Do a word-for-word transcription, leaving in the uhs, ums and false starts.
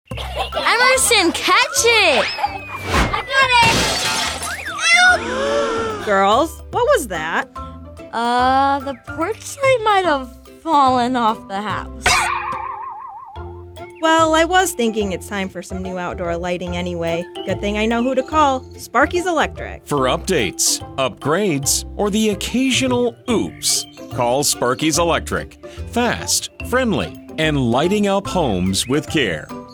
Emerson, catch it! I got it! Girls, what was that? Uh, the porch light might have fallen off the house. Well, I was thinking it's time for some new outdoor lighting anyway. Good thing I know who to call. Sparky's Electric. For updates, upgrades, or the occasional oops, call Sparky's Electric. Fast, friendly, and lighting up homes with care.